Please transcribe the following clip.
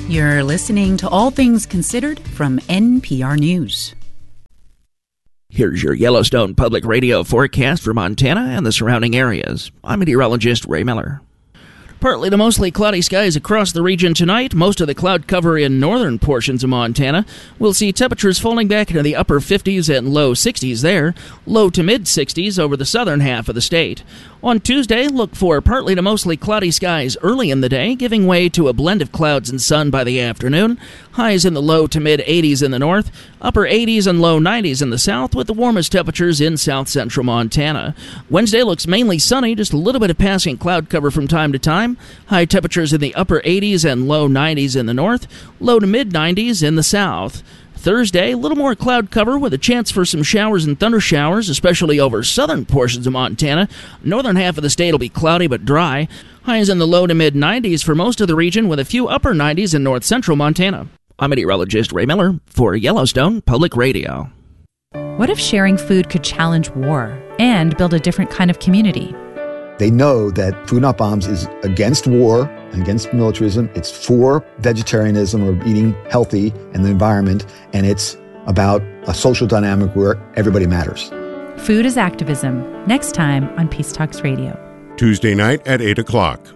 You're listening to All Things Considered from NPR News. Here's your Yellowstone Public Radio forecast for Montana and the surrounding areas. I'm meteorologist Ray Miller. Partly to mostly cloudy skies across the region tonight. Most of the cloud cover in northern portions of Montana. We'll see temperatures falling back into the upper 50s and low 60s there. Low to mid 60s over the southern half of the state. On Tuesday, look for partly to mostly cloudy skies early in the day, giving way to a blend of clouds and sun by the afternoon. Highs in the low to mid 80s in the north, upper 80s and low 90s in the south, with the warmest temperatures in south central Montana. Wednesday looks mainly sunny, just a little bit of passing cloud cover from time to time. High temperatures in the upper 80s and low 90s in the north, low to mid 90s in the south. Thursday, a little more cloud cover with a chance for some showers and thunder showers, especially over southern portions of Montana. Northern half of the state will be cloudy but dry. Highs in the low to mid 90s for most of the region, with a few upper 90s in north central Montana. I'm meteorologist Ray Miller for Yellowstone Public Radio. What if sharing food could challenge war and build a different kind of community? They know that Food Not Bombs is against war and against militarism. It's for vegetarianism or eating healthy and the environment, and it's about a social dynamic where everybody matters. Food is Activism, next time on Peace Talks Radio. Tuesday night at 8 o'clock.